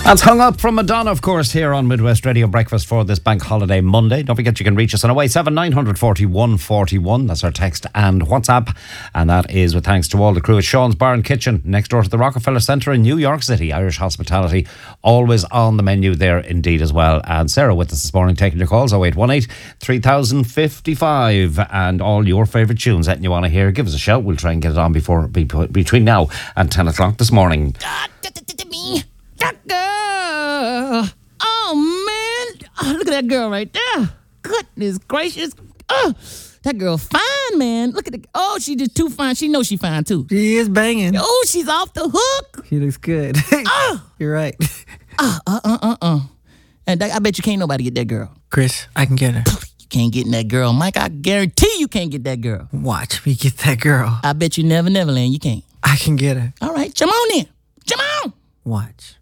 That's Hung Up from Madonna, of course, here on Midwest Radio Breakfast for this Bank Holiday Monday. Don't forget you can reach us on 087 940 141. That's our text and WhatsApp. And that is with thanks to all the crew at Sean's Bar and Kitchen next door to the Rockefeller Centre in New York City. Irish hospitality always on the menu there indeed as well. And Sarah with us this morning taking your calls 0818 3055 and all your favourite tunes that you want to hear. Give us a shout. We'll try and get it on between now and 10 o'clock this morning. That girl. Oh, man. Oh, look at that girl right there. Goodness gracious. Oh, that girl fine, man. Look at the... Oh, she just too fine. She knows she fine, too. She is banging. Oh, she's off the hook. She looks good. You're right. And I bet you can't nobody get that girl. Chris, I can get her. You can't get in that girl. Mike, I guarantee you can't get that girl. Watch me get that girl. I bet you never, Neverland, you can't. I can get her. All right, come on in. Come on. Watch.